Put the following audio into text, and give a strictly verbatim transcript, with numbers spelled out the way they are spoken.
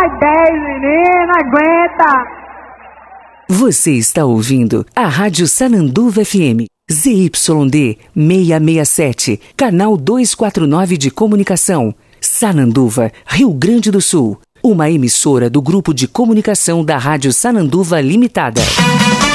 mais dez, menina, aguenta! Você está ouvindo a Rádio Sananduva F M, Z Y D seiscentos e sessenta e sete, canal duzentos e quarenta e nove de comunicação, Sananduva, Rio Grande do Sul. Uma emissora do Grupo de Comunicação da Rádio Sananduva Limitada.